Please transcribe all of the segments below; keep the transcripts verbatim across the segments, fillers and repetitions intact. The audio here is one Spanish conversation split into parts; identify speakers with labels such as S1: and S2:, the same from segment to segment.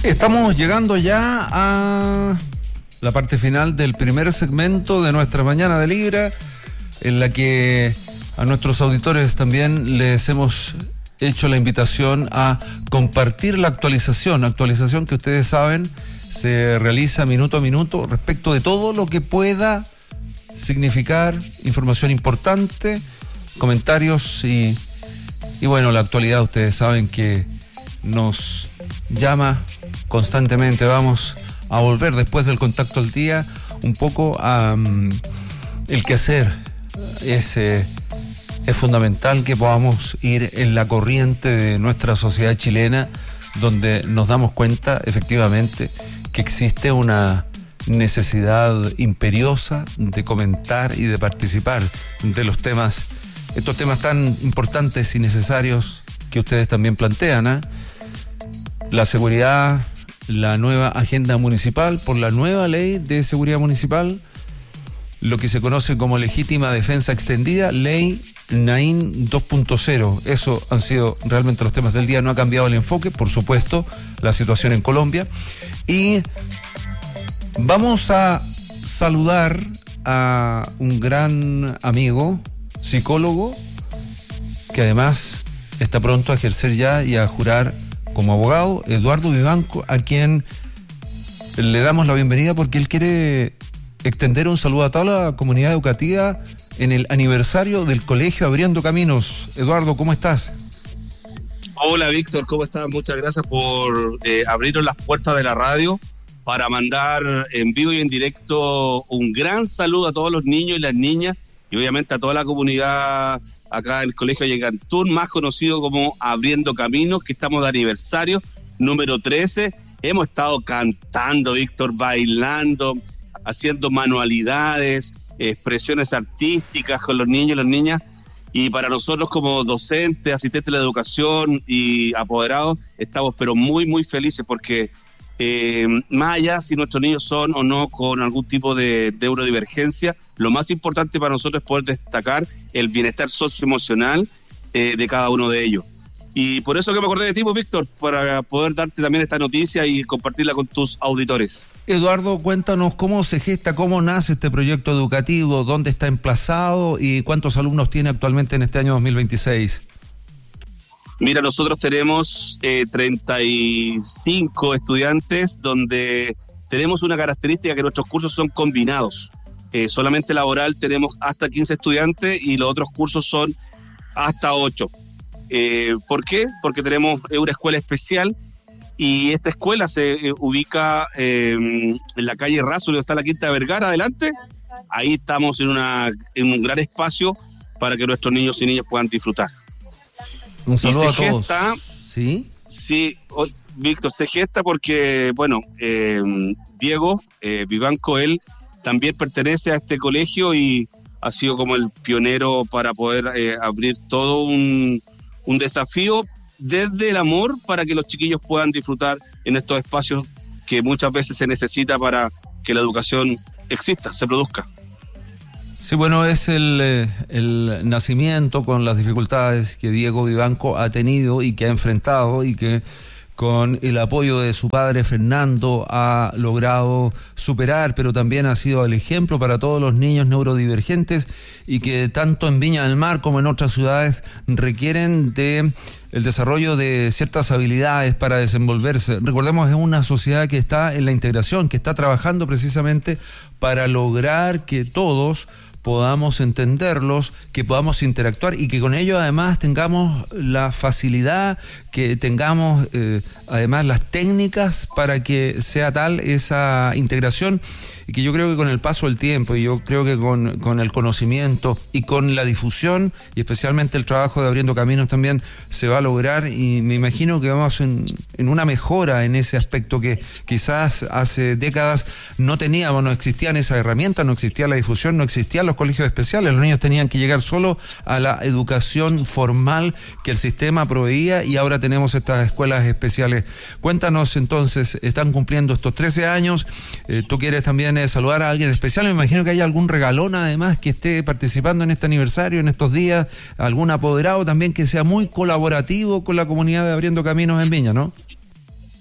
S1: Estamos llegando ya a la parte final del primer segmento de nuestra Mañana de Libra, en la que a nuestros auditores también les hemos hecho la invitación a compartir la actualización, actualización que ustedes saben se realiza minuto a minuto respecto de todo lo que pueda significar información importante, comentarios y, y bueno, la actualidad ustedes saben que nos llama constantemente. Vamos a volver después del contacto al día un poco a um, el quehacer. Es, eh, es fundamental que podamos ir en la corriente de nuestra sociedad chilena, donde nos damos cuenta efectivamente que existe una necesidad imperiosa de comentar y de participar de los temas, estos temas tan importantes y necesarios que ustedes también plantean, ¿eh? La seguridad, la nueva agenda municipal por la nueva ley de seguridad municipal, lo que se conoce como legítima defensa extendida, ley Naín dos punto cero. Eso han sido realmente los temas del día. No ha cambiado el enfoque, por supuesto, la situación en Colombia. Y vamos a saludar a un gran amigo, psicólogo, que además está pronto a ejercer ya y a jurar como abogado, Eduardo Vivanco, a quien le damos la bienvenida porque él quiere extender un saludo a toda la comunidad educativa en el aniversario del Colegio Abriendo Caminos. Eduardo, ¿cómo estás?
S2: Hola, Víctor, ¿cómo estás? Muchas gracias por eh, abrirnos las puertas de la radio para mandar en vivo y en directo un gran saludo a todos los niños y las niñas y obviamente a toda la comunidad acá en el Colegio Yengantún, más conocido como Abriendo Caminos, que estamos de aniversario número trece. Hemos estado cantando, Víctor, bailando, haciendo manualidades, expresiones artísticas con los niños y las niñas, y para nosotros como docentes, asistentes de la educación y apoderados, estamos pero muy, muy felices porque eh, más allá si nuestros niños son o no con algún tipo de neurodivergencia, lo más importante para nosotros es poder destacar el bienestar socioemocional eh, de cada uno de ellos. Y por eso que me acordé de ti, pues, Víctor, para poder darte también esta noticia y compartirla con tus auditores.
S1: Eduardo, cuéntanos cómo se gesta, cómo nace este proyecto educativo, dónde está emplazado y cuántos alumnos tiene actualmente en este año dos mil veintiséis.
S2: Mira, nosotros tenemos eh, treinta y cinco estudiantes donde tenemos una característica que nuestros cursos son combinados. Eh, solamente laboral tenemos hasta quince estudiantes y los otros cursos son hasta ocho. Eh, ¿Por qué? Porque tenemos una escuela especial y esta escuela se eh, ubica eh, en la calle Razo, donde está la Quinta de Vergara, adelante. Ahí estamos en, una, en un gran espacio para que nuestros niños y niñas puedan disfrutar.
S1: Un saludo
S2: y
S1: a
S2: se
S1: todos.
S2: Gesta,
S1: ¿Sí?
S2: Sí, oh, Víctor, se gesta porque, bueno, eh, Diego eh, Vivanco, él también pertenece a este colegio y ha sido como el pionero para poder eh, abrir todo un, un desafío desde el amor para que los chiquillos puedan disfrutar en estos espacios que muchas veces se necesita para que la educación exista, se produzca.
S1: Sí, bueno, es el, el nacimiento con las dificultades que Diego Vivanco ha tenido y que ha enfrentado y que con el apoyo de su padre Fernando ha logrado superar, pero también ha sido el ejemplo para todos los niños neurodivergentes y que tanto en Viña del Mar como en otras ciudades requieren de el desarrollo de ciertas habilidades para desenvolverse. Recordemos, es una sociedad que está en la integración, que está trabajando precisamente para lograr que todos podamos entenderlos, que podamos interactuar y que con ello además tengamos la facilidad, que tengamos eh, además las técnicas para que sea tal esa integración y que yo creo que con el paso del tiempo y yo creo que con, con el conocimiento y con la difusión y especialmente el trabajo de Abriendo Caminos también se va a lograr y me imagino que vamos en, en una mejora en ese aspecto que quizás hace décadas no teníamos, no existían esas herramientas, no existía la difusión, no existían los colegios especiales, los niños tenían que llegar solo a la educación formal que el sistema proveía y ahora tenemos estas escuelas especiales. Cuéntanos entonces, están cumpliendo estos trece años, eh, tú quieres también eh, saludar a alguien especial, me imagino que hay algún regalón además que esté participando en este aniversario, en estos días, algún apoderado también que sea muy colaborativo con la comunidad de Abriendo Caminos en Viña, ¿no?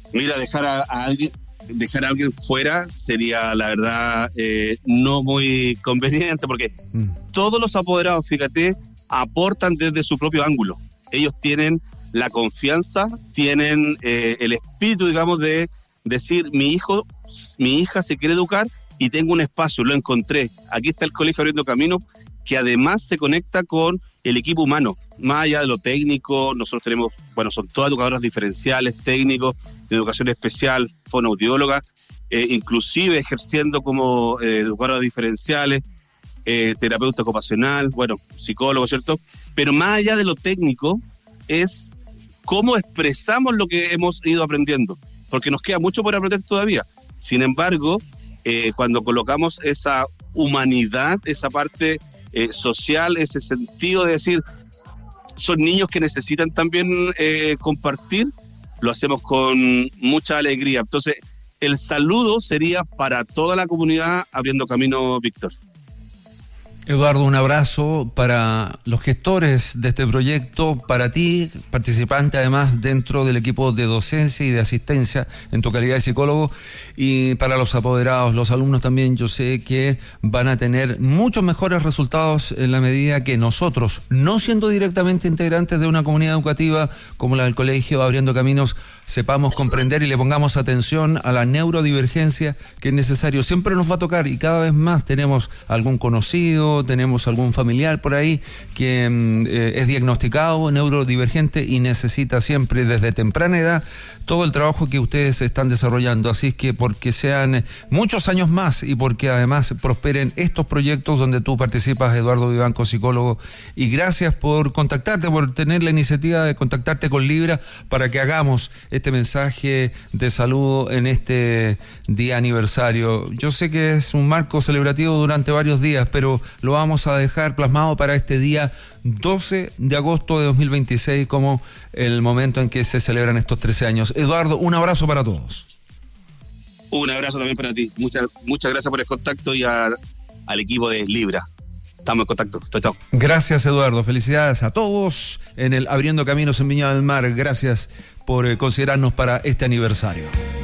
S2: Mira, dejar a, a alguien dejar a alguien fuera sería, la verdad, eh, no muy conveniente, porque mm. todos los apoderados, fíjate, aportan desde su propio ángulo. Ellos tienen la confianza, tienen eh, el espíritu, digamos, de decir, mi hijo, mi hija se quiere educar y tengo un espacio, lo encontré. Aquí está el Colegio Abriendo Camino, que además se conecta con el equipo humano, más allá de lo técnico. Nosotros tenemos, bueno, son todas educadoras diferenciales, técnicos, de educación especial, fonoaudiólogas, eh, inclusive ejerciendo como eh, educadoras diferenciales, eh, terapeuta ocupacional, bueno, psicólogo, ¿cierto? Pero más allá de lo técnico, es cómo expresamos lo que hemos ido aprendiendo, porque nos queda mucho por aprender todavía. Sin embargo, eh, cuando colocamos esa humanidad, esa parte eh, social, ese sentido de decir, son niños que necesitan también eh, compartir, lo hacemos con mucha alegría. Entonces, el saludo sería para toda la comunidad Abriendo Camino, Víctor.
S1: Eduardo, un abrazo para los gestores de este proyecto, para ti, participante además dentro del equipo de docencia y de asistencia en tu calidad de psicólogo, y para los apoderados, los alumnos también. Yo sé que van a tener muchos mejores resultados en la medida que nosotros, no siendo directamente integrantes de una comunidad educativa como la del Colegio Abriendo Caminos, sepamos comprender y le pongamos atención a la neurodivergencia que es necesario. Siempre nos va a tocar, y cada vez más tenemos algún conocido, tenemos algún familiar por ahí que eh, es diagnosticado neurodivergente y necesita siempre desde temprana edad todo el trabajo que ustedes están desarrollando. Así es que porque sean muchos años más y porque además prosperen estos proyectos donde tú participas, Eduardo Vivanco, psicólogo, y gracias por contactarte, por tener la iniciativa de contactarte con Libra para que hagamos este mensaje de saludo en este día aniversario. Yo sé que es un marco celebrativo durante varios días, pero lo vamos a dejar plasmado para este día doce de agosto de dos mil veintiséis como el momento en que se celebran estos trece años. Eduardo, un abrazo para todos.
S2: Un abrazo también para ti. Muchas, muchas gracias por el contacto y a, al equipo de Libra. Estamos en contacto. Chao, chao.
S1: Gracias, Eduardo. Felicidades a todos en el Abriendo Caminos en Viña del Mar. Gracias por considerarnos para este aniversario.